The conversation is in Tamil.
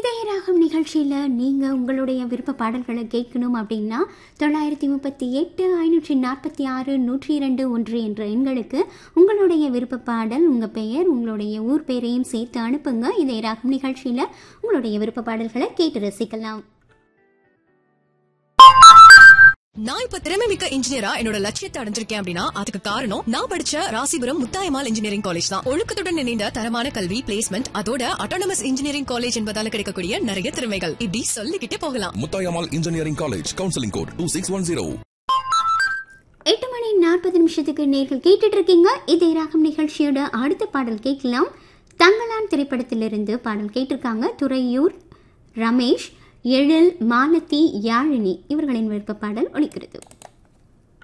இதயராகம் நிகழ்ச்சியில் நீங்கள் உங்களுடைய விருப்ப பாடல்களை கேட்கணும் அப்படின்னா 938 546 102 என்ற எண்களுக்கு உங்களுடைய விருப்ப பாடல், உங்கள் பெயர், உங்களுடைய ஊர் பெயரையும் சேர்த்து அனுப்புங்க. இதயராகம் நிகழ்ச்சியில் உங்களுடைய விருப்ப பாடல்களை கேட்டு ரசிக்கலாம். நான் இப்ப திறமைமிக்க இன்ஜினியரா என்னோட லட்சியத்தை அடைஞ்சிருக்கேன் அப்படின்னா அதுக்கு காரணம் நான் படிச்ச ராசிபுரம் முத்தாயம்மாள் இன்ஜினியரிங் காலேஜ் தான். ஒழுக்கத்துடன் இணைந்த தரமான கல்வி, பிளேஸ்மெண்ட், அதோட அட்டானமஸ் இன்ஜினியரிங் காலேஜ் என்பதால கிடைக்கக்கூடிய நிறைய திறமைகள் இப்படி சொல்லிக்கிட்டே போகலாம். Muthayammal engineering college, counselling code 2610. 8:40 நேர்கள் கேட்டுட்டு இருக்கீங்க. இதயராகம் நிகழ்ச்சியோட அடுத்த பாடல் கேட்கலாம். தங்கலான் திரைப்படத்திலிருந்து பாடல் கேட்டிருக்காங்க துறையூர் ரமேஷ், எழில், மாலதி, யாழினி இவர்களின் விருப்ப பாடல் ஒலிக்கிறது.